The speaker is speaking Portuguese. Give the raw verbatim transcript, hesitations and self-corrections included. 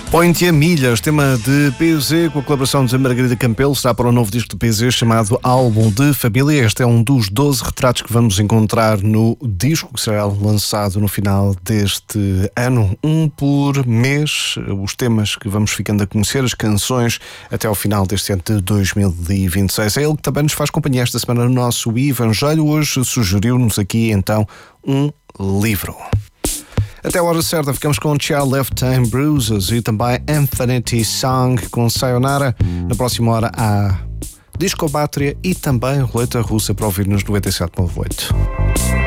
Põe-te a milhas, tema de P Z com a colaboração de Margarida Campelo, está para o novo disco de P Z chamado Álbum de Família. Este é um dos doze retratos que vamos encontrar no disco, que será lançado no final deste ano, um por mês. Os temas que vamos ficando a conhecer, as canções, até ao final deste ano de dois mil e vinte e seis. É ele que também nos faz companhia esta semana no nosso Evangelho. Hoje sugeriu-nos aqui então um livro. Até a hora certa ficamos com Child Lifetime Bruises e também Infinity Song com Sayonara. Na próxima hora há Disco Bátria e também Roleta Russa para ouvir nos noventa e sete ponto oito.